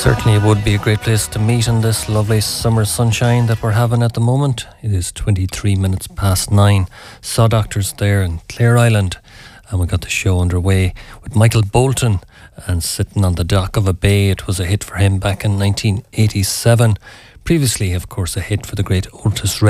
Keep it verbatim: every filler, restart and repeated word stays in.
Certainly it would be a great place to meet in this lovely summer sunshine that we're having at the moment. It is twenty-three minutes past nine. Saw Doctors there in Clare Island, and we got the show underway with Michael Bolton and Sitting on the Dock of a Bay. It was a hit for him back in nineteen eighty-seven. Previously, of course, a hit for the great Otis Redding.